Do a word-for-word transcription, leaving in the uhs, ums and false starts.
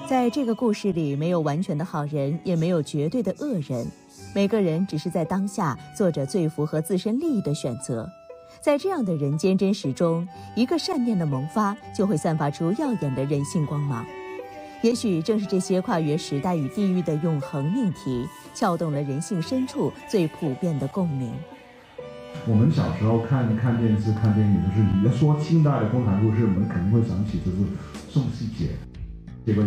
在这个故事里，没有完全的好人，也没有绝对的恶人，每个人只是在当下做着最符合自身利益的选择。在这样的人间真实中，一个善念的萌发，就会散发出耀眼的人性光芒。也许正是这些跨越时代与地域的永恒命题，撬动了人性深处最普遍的共鸣。 我们小时候看看电视、看电影，就是你要说清代的共产故事，我们肯定会想起就是宋希杰。